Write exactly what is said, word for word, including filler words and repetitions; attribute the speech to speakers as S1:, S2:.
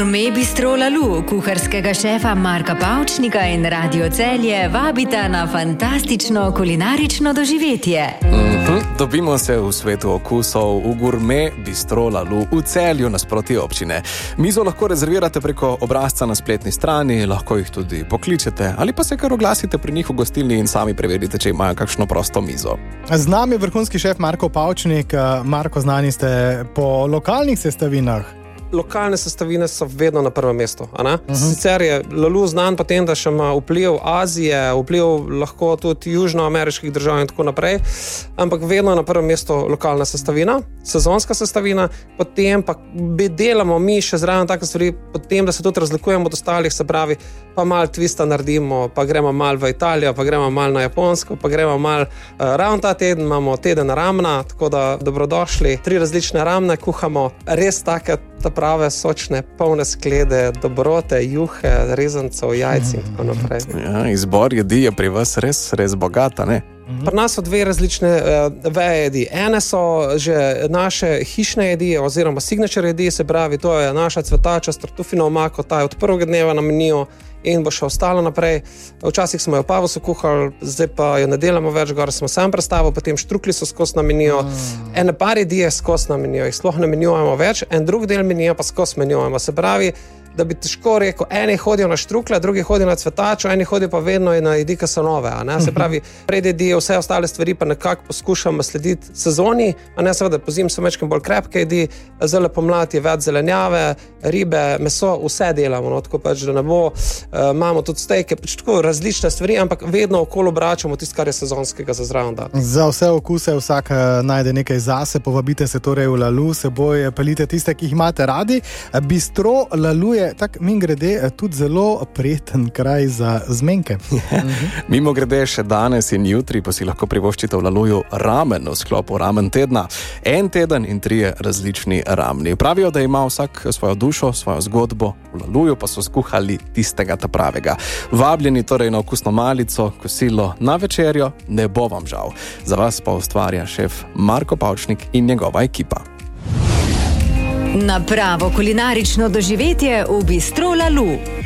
S1: Gourmet Bistro Lalu, kuharskega šefa Marka Pavčnika in Radio Celje vabita na fantastično kulinarično doživetje.
S2: Mm-hmm. Dobimo se v svetu okusov v Gourmet Bistro Lalu v Celju nasproti občine. Mizo lahko rezervirate preko obrazca na spletni strani, lahko jih tudi pokličete ali pa se kar oglasite pri njih v gostilni in sami preverite, če imajo kakšno prosto mizo.
S3: Z nami je vrhunski šef Marko Pavčnik. Marko, znani ste po lokalnih sestavinah.
S4: Lokalne sestavine so vedno na prvem mestu. A ne? Uh-huh. Sicer je Lalu znan po tem, da še ima vpliv Azije, vpliv lahko tudi južnoameriških držav in tako naprej, ampak vedno na prvem mestu lokalna sestavina, sezonska sestavina, potem pa delamo mi še zraven take stvari, potem, da se tudi razlikujemo od ostalih, se pravi, pa malo twista naredimo, pa gremo malo v Italijo, pa gremo malo na Japonsko, pa gremo malo uh, ravno ta teden, imamo teden ramna, tako da dobrodošli, tri različne ramne kuhamo, res take ta prave, sočne, polne sklede, dobrote, juhe, rezancev, jajc in tako naprej.
S2: Ja, izbor jedi je pri vas res, res bogata, ne?
S4: Pri nas so dve različne uh, veje jedi. Ene so že naše hišne jedi oziroma signature jedi, se pravi, to je naša cvetača s tartufino omako, ta je od prvega dneva na meniju in bo še ostalo naprej. Včasih smo jo v Pavosu kuhali, zdaj pa jo ne delamo več, gor smo sam predstavili, potem štrukli so skozi na meniju. Mm. Ene par jedi je skozi na meniju, jih sploh ne menjujemo več, en drug del menija pa skozi menjujemo. Se pravi, da bi težko rekel, eni hodijo na štrukle, drugi hodijo na cvetačo, eni hodijo pa vedno na jedi, ki so nove. A ne? Se pravi, pred jedi vse ostale stvari pa nekako poskušamo slediti sezoni, a ne seveda pozim so mečkim bolj krepke jedi, zelo pomlad je več zelenjave, ribe, meso, vse delamo, no, tako pač, da ne bo, uh, imamo tudi stejke, pač tako različne stvari, ampak vedno okolo obračamo tisto, kar je sezonskega za zraven dati.
S3: Za vse okuse vsak najde nekaj zase, povabite se torej v Lalu, seboj pelite tiste, ki jih imate radi. Bistro Lalu je tak min grede tudi zelo prijeten kraj za zmenke.
S2: Mimo grede še danes in jutri pa si lahko privoščite v Laluju ramen v sklopu ramen tedna. En teden in trije različni ramni. Pravijo, da ima vsak svojo dušo, svojo zgodbo, v Laluju pa so skuhali tistega ta pravega. Vabljeni torej na okusno malico, kosilo, na večerjo, ne bo vam žal. Za vas pa ustvarja šef Marko Pavčnik in njegova ekipa.
S1: Na pravo kulinarično doživetje v Bistro Lalu.